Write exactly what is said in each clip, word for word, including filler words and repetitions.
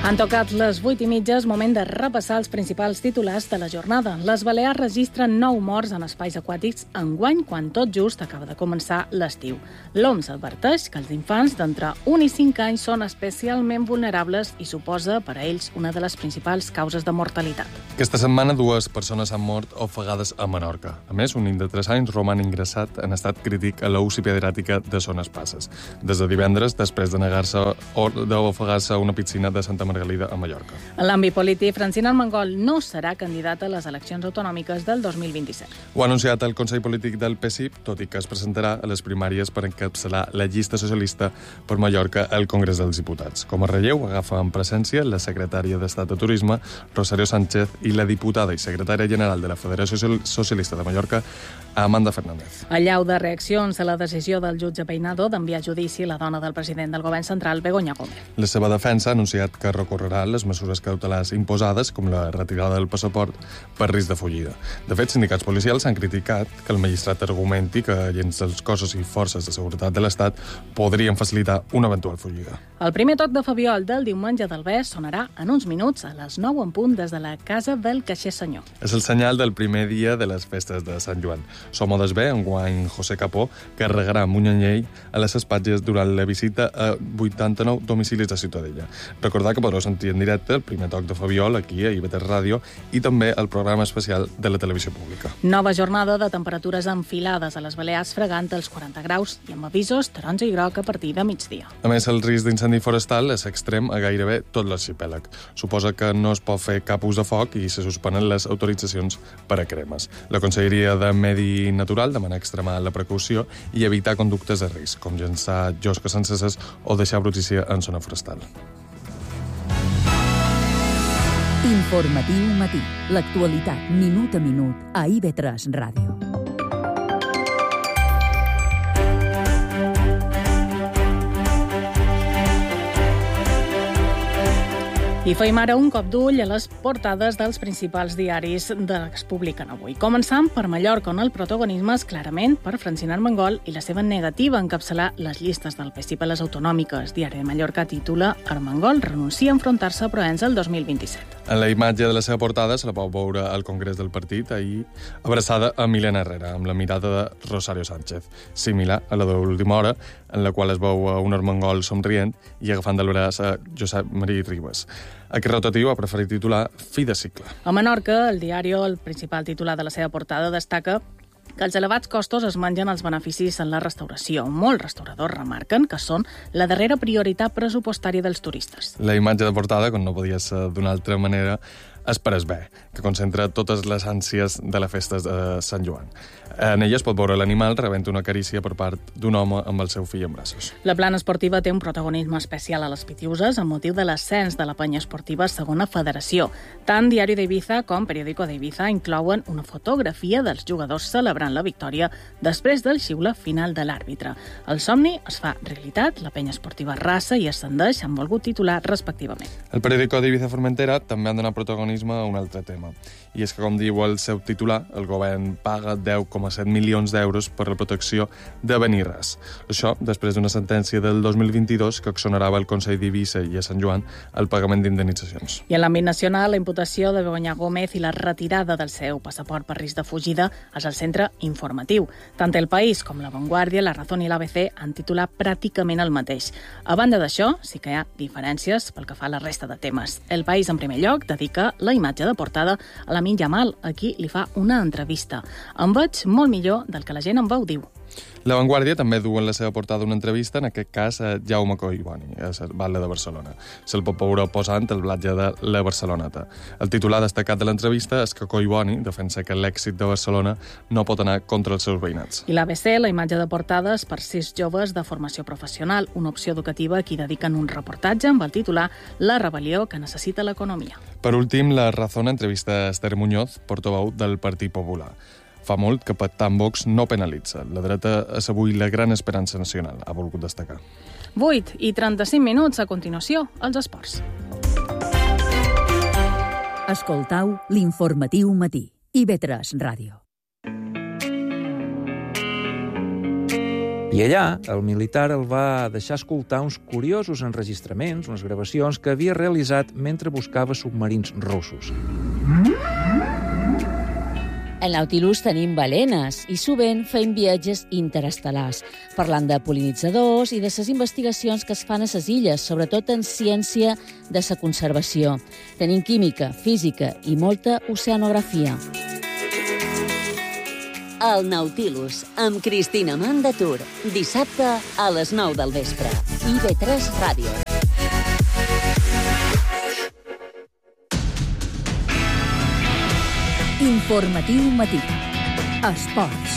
Han tocat les vuit i mitja, és moment de repassar els principals titulars de la jornada. Les Balears registren nou morts en espais aquàtics enguany, quan tot just acaba de començar l'estiu. L'O M S adverteix que els infants d'entre un i cinc anys són especialment vulnerables i suposa per a ells una de les principals causes de mortalitat. Aquesta setmana dues persones han mort ofegades a Menorca. A més, un nen de tres anys roman ingressat en estat crític a la U C I pediàtrica de Son Espasses. Des de divendres, després de negar-se o d'ofegar-se a una piscina de Santa Margalida a Mallorca. En l'àmbit polític, Francina Armengol no serà candidata a les eleccions autonòmiques del dos mil vint-i-set. Ho ha anunciat el Consell Polític del P S I P, tot i que es presentarà a les primàries per encapçalar la llista socialista per Mallorca al Congrés dels Diputats. Com a relleu, agafa en presència la secretària d'Estat de Turisme, Rosario Sánchez, i la diputada i secretària general de la Federació Socialista de Mallorca, Amanda Fernández. Allau de reaccions a la decisió del jutge Peinado d'enviar a judici la dona del president del govern central, Begoña Gómez. La seva defensa ha anunciat que recorrerà les mesures cautelars imposades, com la retirada del passaport per risc de fugida. De fet, sindicats policials han criticat que el magistrat argumenti que agents dels cossos i forces de seguretat de l'Estat podrien facilitar una eventual fugida. El primer toc de Fabiol del diumenge del Bes sonarà en uns minuts a les nou en punt des de la Casa del Caixer Senyor. És el senyal del primer dia de les festes de Sant Joan. Som a Desbé, enguany José Capó, que regarà Munyanyell a les espatlles durant la visita a vuitanta-nou domicilis de Ciutadella. Recordar que podreu sentir en directe el primer toc de Fabiol aquí a I V tres Ràdio i també el programa especial de la televisió pública. Nova jornada de temperatures enfilades a les Balears, fregant els quaranta graus i amb avisos taronja i groc a partir de migdia. A més, el risc d'incendi forestal és extrem a gairebé tot l'arxipèlag. Suposa que no es pot fer cap ús de foc i se suspenen les autoritzacions per a cremes. La Conselleria de Medi Natural demana extremar la precaució i evitar conductes de risc, com llençar josques enceses o deixar brutícia en zona forestal. Informatiu matí. L'actualitat minut a minut a I V tres Ràdio. I feim ara un cop d'ull a les portades dels principals diaris de que es publiquen avui. Començant per Mallorca, on el protagonisme és clarament per Francina Armengol i la seva negativa a encapçalar les llistes del P S I P a les autonòmiques. Diari de Mallorca titula Armengol renuncia a enfrontar-se a Provença el dos mil vint-i-set. En la imatge de la seva portada se la pot veure al Congrés del Partit ahir abraçada a Milena Herrera, amb la mirada de Rosario Sánchez, similar a la d'última hora, en la qual es veu un Armengol somrient i agafant del braç a Josep Maria Ribas. Aquest rotatiu ha preferit titular Fi de cicle. A Menorca, el diari, el principal titular de la seva portada, destaca que els elevats costos es mengen els beneficis en la restauració. Molts restauradors remarquen que són la darrera prioritat pressupostària dels turistes. La imatge de portada, com no podia ser d'una altra manera, és per Esbé, que concentra totes les ànsies de la festa de Sant Joan. En ella es pot veure l'animal rebent una carícia per part d'un home amb el seu fill en braços. La plana esportiva té un protagonisme especial a les Pitiuses amb motiu de l'ascens de la penya esportiva segona federació. Tant Diari d'Ibiza com Periódico d'Ibiza inclouen una fotografia dels jugadors celebrant la victòria després del xiule final de l'àrbitre. El somni es fa realitat, la penya esportiva raça i ascendeix, han volgut titular respectivament. El Periódico d'Ibiza Formentera també han donat protagonisme a un altre tema. I és que, com diu el seu titular, el govern paga deu coma set milions d'euros per la protecció de Benirras. Això després d'una sentència del dos mil vint-i-dos que exonerava el Consell d'Eivissa i a Sant Joan el pagament d'indemnitzacions. I en l'àmbit nacional, la imputació de Begoña Gómez i la retirada del seu passaport per risc de fugida és el centre informatiu. Tant El País com La Vanguardia, La Razón i l'A B C han titulat pràcticament el mateix. A banda d'això, sí que hi ha diferències pel que fa a la resta de temes. El País, en primer lloc, dedica la imatge de portada a la Lamin Yamal. Aquí li fa una entrevista. Em veig molt millor del que la gent em veu, diu. La Vanguardia també du en la seva portada una entrevista, en aquest cas a Jaume Collboni, a la Batlle de Barcelona. Se'l pot veure posant el blatge de la Barceloneta. El titular destacat de l'entrevista és que Collboni defensa que l'èxit de Barcelona no pot anar contra els seus veïnats. I l'A B C, la imatge de portada és per sis joves de formació professional, una opció educativa a qui dediquen un reportatge amb el titular La rebel·lió que necessita l'economia. Per últim, La Razón entrevista a Esther Muñoz, portaveu del Partit Popular. Fa molt que pactar amb Vox no penalitza. La dreta és avui la gran esperança nacional, ha volgut destacar. vuit i trenta-cinc minuts, a continuació, els esports. Escoltau l'informatiu matí. I V tres Ràdio. I allà, el militar el va deixar escoltar uns curiosos enregistraments, unes gravacions que havia realitzat mentre buscava submarins russos. Al Nautilus tenim balenes i sovint fem viatges interestel·lars, parlant de pol·linitzadors i de les investigacions que es fan a les illes, sobretot en ciència de la conservació. Tenim química, física i molta oceanografia. El Nautilus, amb Cristina Mandatur. Dissabte a les nou del vespre. I ve tres Ràdio. Informatiu matí. Esports.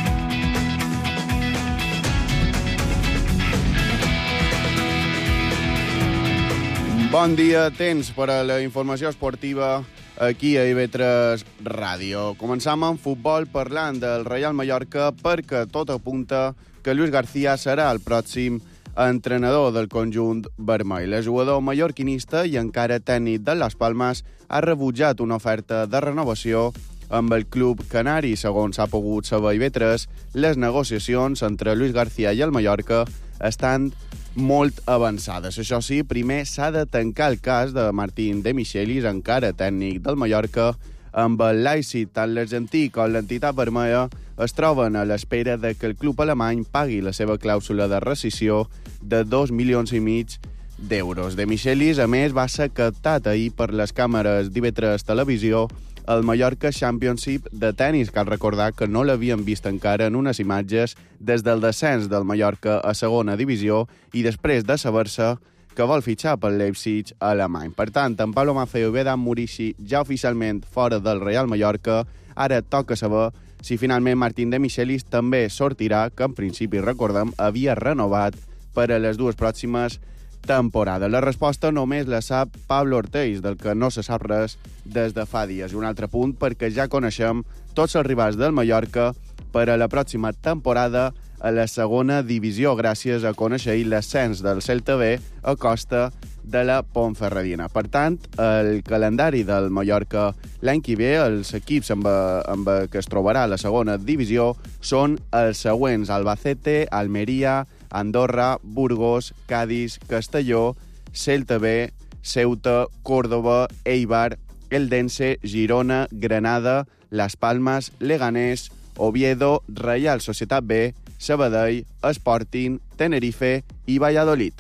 Bon dia, temps per a la informació esportiva aquí a I V tres Ràdio. Començam amb futbol parlant del Reial Mallorca perquè tot apunta que Luis García serà el pròxim entrenador del conjunt vermell. El jugador mallorquinista i encara tècnic de Las Palmas ha rebutjat una oferta de renovació amb el club canari. Segons s'ha pogut saber I V tres, les negociacions entre Luis García i el Mallorca estan molt avançades. Això sí, primer s'ha de tancar el cas de Martín de Michelis, encara tècnic del Mallorca, amb el Leipzig. Tant l'argentí com l'entitat vermella es troben a l'espera de que el club alemany pagui la seva clàusula de rescissió de dos milions i mig d'euros. De Michelis, a més, va ser captat ahir per les càmeres d'I V tres Televisió el Mallorca Championship de tennis. Cal recordar que no l'havien vist encara en unes imatges des del descens del Mallorca a segona divisió i després de saber-se que vol fitxar pel Leipzig alemany. Per tant, en Pablo Maffeo i Vedan Murici ja oficialment fora del Real Mallorca. Ara toca saber si finalment Martín de Michelis també sortirà, que en principi, recordem, havia renovat per a les dues pròximes temporades. La resposta només la sap Pablo Ortiz, del que no se sap res des de fa dies. Un altre punt, perquè ja coneixem tots els rivals del Mallorca per a la pròxima temporada a la segona divisió, gràcies a conèixer l'ascens del Celta B a costa de la Ponferradina. Per tant, el calendari del Mallorca l'any que ve, els equips amb, amb què es trobarà a la segona divisió són els següents: Albacete, Almeria, Andorra, Burgos, Cádiz, Castelló, Celta B, Ceuta, Córdoba, Eibar, Eldense, Girona, Granada, Las Palmas, Leganés, Oviedo, Reial Societat B, Sabadell, Sporting, Tenerife i Valladolid.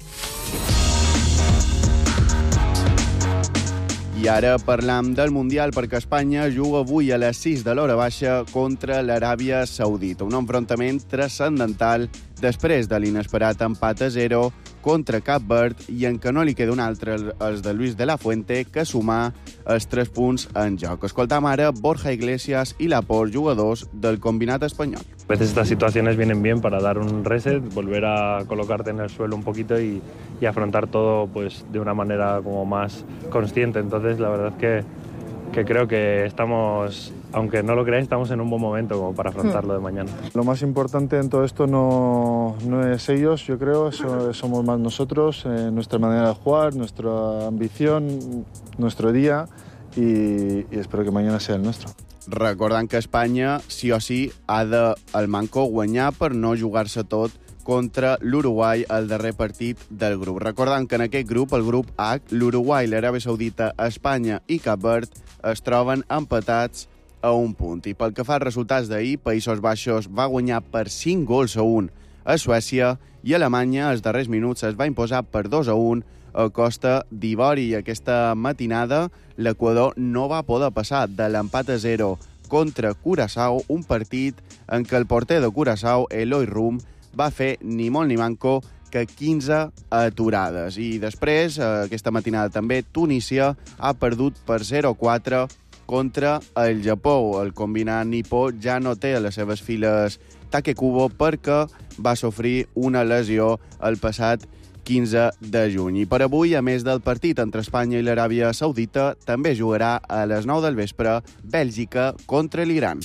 I ara parlam del Mundial, perquè Espanya juga avui a les sis de l'hora baixa contra l'Aràbia Saudita. Un enfrontament transcendental després de l'inesperat empat a zero contra Cap Verd i en què no li queda un altre els de Luis de la Fuente que sumar els tres punts en joc. Escoltam ara Borja Iglesias i Laporte, jugadors del combinat espanyol. A veces estas situaciones vienen bien para dar un reset, volver a colocarte en el suelo un poquito y, y afrontar todo pues de una manera como más consciente. Entonces, la verdad es que, que creo que estamos, aunque no lo creáis, estamos en un buen momento como para afrontarlo de mañana. Lo más importante en todo esto no, no es ellos, yo creo, so, somos más nosotros, eh, nuestra manera de jugar, nuestra ambición, nuestro día y, y espero que mañana sea el nuestro. Recordant que Espanya, sí o sí, ha de el manco guanyar per no jugar-se tot contra l'Uruguai al darrer partit del grup. Recordant que en aquest grup, el grup H, l'Uruguai, l'Aràbia Saudita, Espanya i Cap Verd es troben empatats a un punt. I pel que fa als resultats d'ahir, Països Baixos va guanyar per cinc gols a un a Suècia i Alemanya als darrers minuts es va imposar per dos a un a Costa d'Ivori. I aquesta matinada l'Equador no va poder passar de l'empat a zero contra Curaçao, un partit en què el porter de Curaçao, Eloi Rum, va fer ni molt ni manco que quinze aturades. I després, aquesta matinada també, Tunísia ha perdut per zero a quatre contra el Japó. El combinat nipó ja no té a les seves files Take Kubo perquè va sofrir una lesió el passat quinze de juny. I per avui, a més del partit entre Espanya i l'Aràbia Saudita, també jugarà a les nou del vespre Bèlgica contra l'Iran.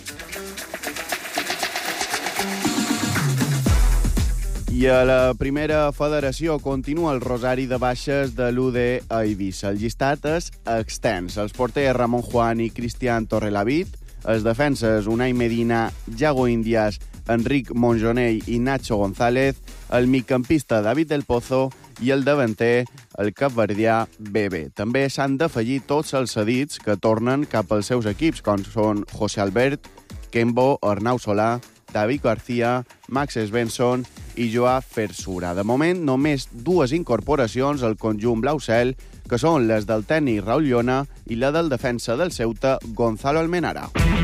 I a la primera federació continua el rosari de baixes de l'U D a Eivissa. El llistat és extens. Els porters Ramon Juan i Cristian Torrelavit, els defenses Unai Medina, Yago Indias, Enric Monjonell i Nacho González, el migcampista David del Pozo i el davanter, el capverdià Bebe. També s'han d'afegir tots els cedits que tornen cap als seus equips, com són José Albert, Kembo, Arnau Solà, David García, Max Svensson i Joao Fersura. De moment, només dues incorporacions al conjunt blau-cel, que són les del tècnic Raúl Llona i la del defensa del Ceuta, Gonzalo Almenara.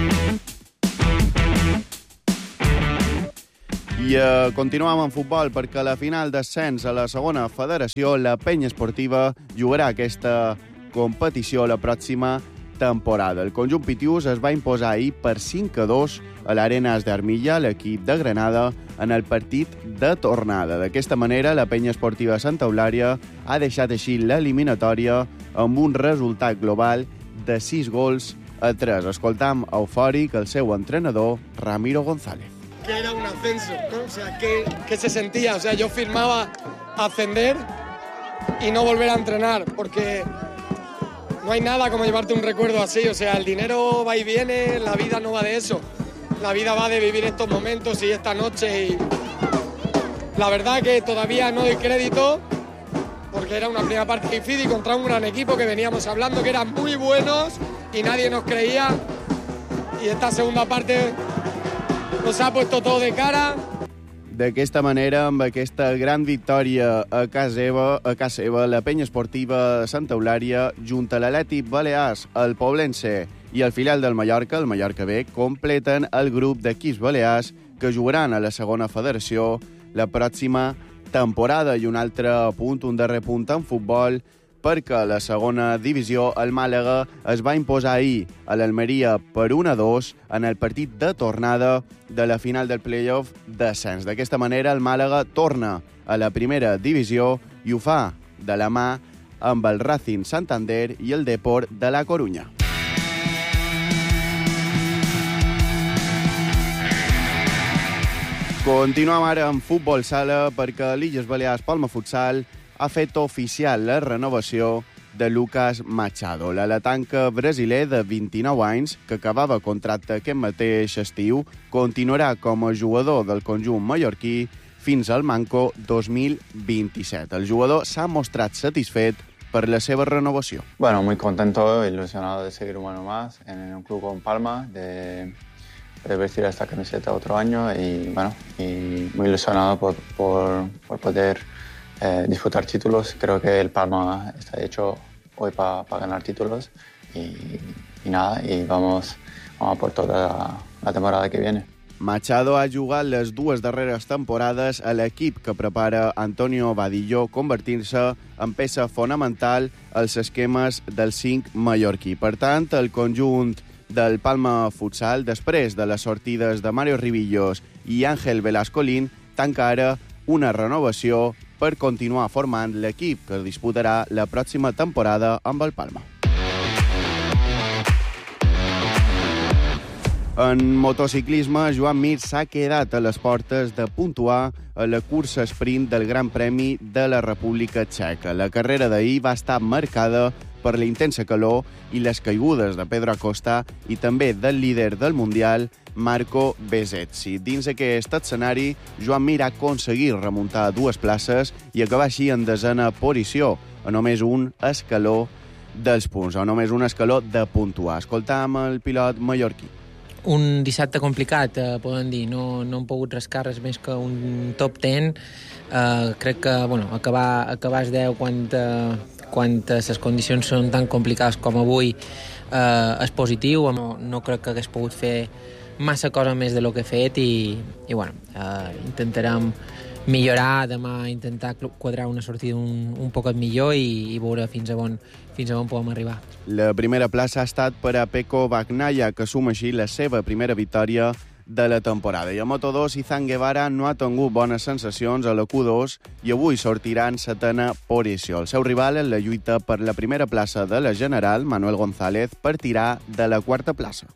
I uh, continuem en futbol, perquè a la final d'ascens a la segona federació, la Penya Esportiva jugarà aquesta competició la pròxima temporada. El conjunt pitiús es va imposar ahir per cinc a dos a l'Arenas d'Armilla, l'equip de Granada, en el partit de tornada. D'aquesta manera, la Penya Esportiva Santa Eulària ha deixat així l'eliminatòria amb un resultat global de sis gols a tres. Escoltam eufòric el seu entrenador, Ramiro González. Que era un ascenso, ¿no? O sea, que, que se sentía. O sea, yo firmaba ascender y no volver a entrenar, porque no hay nada como llevarte un recuerdo así. O sea, el dinero va y viene, la vida no va de eso. La vida va de vivir estos momentos y esta noche. Y la verdad que todavía no doy crédito, porque era una primera parte difícil contra un gran equipo que veníamos hablando que eran muy buenos y nadie nos creía. Y esta segunda parte nos ha puesto todo de cara. D'aquesta manera, amb aquesta gran victòria a casa seva, a casa seva la Penya Esportiva Santa Eulària, junt a l'Atlètic Balears, el Poblense i el filial del Mallorca, el Mallorca B, completen el grup d'equips balears que jugaran a la segona federació la pròxima temporada. I un altre punt, un darrer punt en futbol, perquè a la segona divisió el Màlaga es va imposar ahir a l'Almeria per un a dos en el partit de tornada de la final del play-off d'ascens. D'aquesta manera, el Màlaga torna a la primera divisió i ho fa de la mà amb el Racing Santander i el Depor de la Corunya. Continuem ara amb futbol sala, perquè l'Illes Balears Palma Futsal ha fet oficial la renovació de Lucas Machado. L'alatanca brasiler de vint-i-nou anys, que acabava contracte aquest mateix estiu, continuarà com a jugador del conjunt mallorquí fins al Manco dos mil vint-i-set. El jugador s'ha mostrat satisfet per la seva renovació. Bueno, muy contento, ilusionado de seguir un año más en un club con Palma, de de vestir esta camiseta otro año y bueno, y muy ilusionado por, por, por poder eh, disfrutar títulos. Creo que el Palma está hecho hoy para pa ganar títulos y, y nada, y vamos, vamos por toda la, la temporada que viene. Machado ha jugat les dues darreres temporades a l'equip que prepara Antonio Vadillo, convertint-se en peça fonamental als esquemes del cinc mallorquí. Per tant, el conjunt del Palma Futsal, després de les sortides de Mario Ribillos i Ángel Velascolín, tanca ara una renovació per continuar formant l'equip que disputarà la pròxima temporada amb el Palma. En motociclisme, Joan Mir s'ha quedat a les portes de puntuar a la cursa sprint del Gran Premi de la República Txeca. La carrera d'ahir va estar marcada per la intensa calor i les caigudes de Pedro Acosta i també del líder del Mundial, Marco Bezzecchi. Dins aquest escenari, Joan Mir ha aconseguit remuntar dues places i acabar així en desena posició, a només un escaló dels punts, a només un escaló de puntuar. Escoltam el pilot mallorquí. Un dissabte complicat, eh, podem dir. No, no hem pogut rascar res més que un top deu. Eh, crec que bueno, acabar, acabar els deu quan, eh, quan les condicions són tan complicades com avui eh, és positiu. No, no crec que hagués pogut fer massa cosa més de lo que he fet i, i bueno, eh, intentarem millorar demà, intentar quadrar una sortida un, un poquet millor i, i veure fins a on fins a on podem arribar. La primera plaça ha estat per a Pecco Bagnaia, que suma així la seva primera victòria de la temporada. I a Moto dos, Izan Guevara no ha tingut bones sensacions a la Q dos i avui sortirà en setena posició. El seu rival en la lluita per la primera plaça de la General, Manuel González, partirà de la quarta plaça.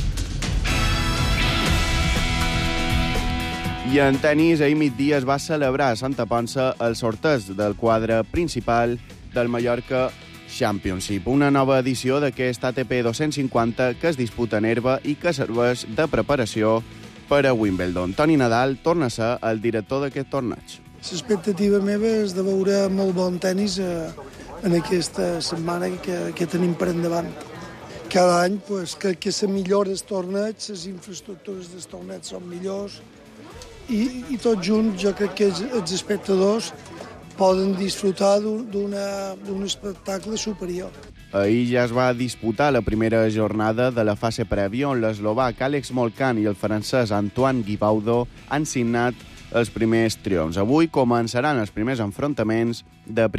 I en tenis, ahir migdia es va celebrar a Santa Ponça el sorteig del quadre principal del Mallorca Championship, una nova edició d'aquest A T P dos-cents cinquanta que es disputa en herba i que serveix de preparació per a Wimbledon. Toni Nadal torna a ser el director d'aquest torneig. L'expectativa meva és de veure molt bon tennis en aquesta setmana que, que tenim per endavant. Cada any pues, crec que se millora el torneig, les infraestructures del torneig són millors i, i tot junt jo crec que els, els espectadors poden disfrutar d'un espectacle superior. Ahir ja es va disputar la primera jornada de la fase prèvia on l'eslovac Alex Molcan i el francès Antoine Guibaudo han signat els primers triomfs. Avui començaran els primers enfrontaments de